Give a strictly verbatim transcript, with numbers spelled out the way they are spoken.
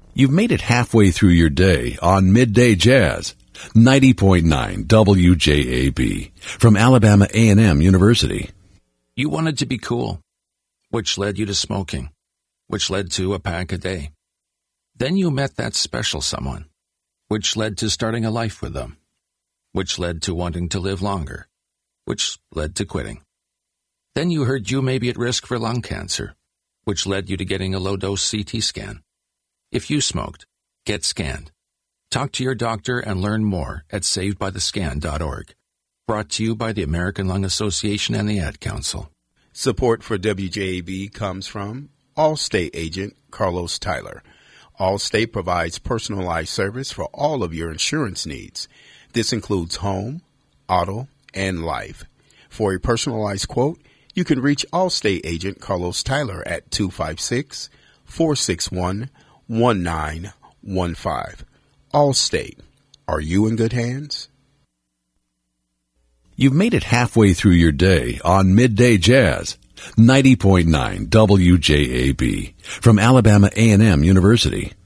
You've made it halfway through your day on Midday Jazz, ninety point nine W J A B, from Alabama A and M University. You wanted to be cool, which led you to smoking, which led to a pack a day. Then you met that special someone, which led to starting a life with them, which led to wanting to live longer, which led to quitting. Then you heard you may be at risk for lung cancer, which led you to getting a low-dose C T scan. If you smoked, get scanned. Talk to your doctor and learn more at saved by the scan dot org. Brought to you by the American Lung Association and the Ad Council. Support for W J A B comes from Allstate agent Carlos Tyler. Allstate provides personalized service for all of your insurance needs. This includes home, auto, and life. For a personalized quote, you can reach Allstate agent Carlos Tyler at two five six, four six one, one nine one five. Allstate. Are you in good hands? You've made it halfway through your day on Midday Jazz, ninety point nine W J A B, from Alabama A and M University.